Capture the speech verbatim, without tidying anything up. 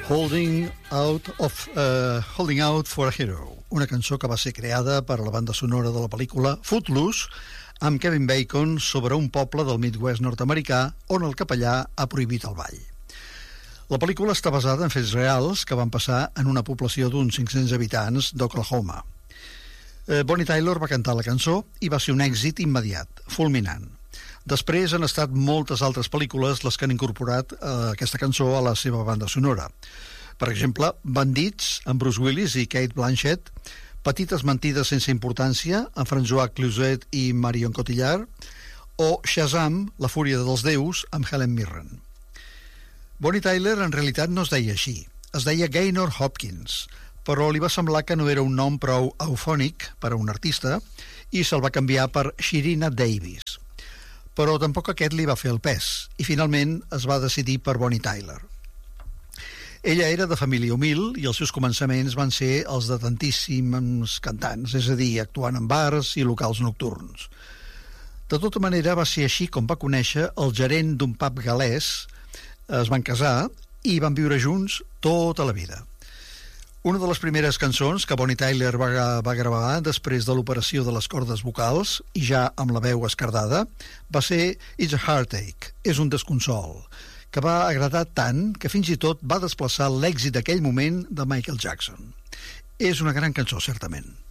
Holding Out of uh, Holding Out for a Hero, una cançó que va ser creada per a la banda sonora de la pel·lícula Footloose, amb Kevin Bacon, sobre un poble del Midwest nord-americà on el capellà ha prohibit el ball. La pel·lícula està basada en fets reals que van passar en una població d'uns cinc-cents habitants d'Oklahoma. Eh, Bonnie Tyler va cantar la cançó i va ser un èxit immediat, fulminant. Després han estat moltes altres pel·lícules les que han incorporat eh, aquesta cançó a la seva banda sonora. Per exemple, Bandits, amb Bruce Willis i Cate Blanchett, Petites mentides sense importància, amb François Cluzet i Marion Cotillard, o Shazam, la fúria dels déus, amb Helen Mirren. Bonnie Tyler en realitat no es deia així, es deia Gaynor Hopkins, però li va semblar que no era un nom prou eufònic per a un artista i se'l va canviar per Shirina Davis. Però tampoc aquest li va fer el pes, i finalment es va decidir per Bonnie Tyler. Ella era de família humil i els seus començaments van ser els de tantíssims cantants, és a dir, actuant en bars i locals nocturns. De tota manera, va ser així com va conèixer el gerent d'un pub galès, es van casar i van viure junts tota la vida. Una de les primeres cançons que Bonnie Tyler va, va gravar després de l'operació de les cordes vocals, i ja amb la veu escardada, va ser It's a Heartache, és un desconsol, que va agradar tant que fins i tot va desplaçar l'èxit d'aquell moment de Michael Jackson. És una gran cançó, certament.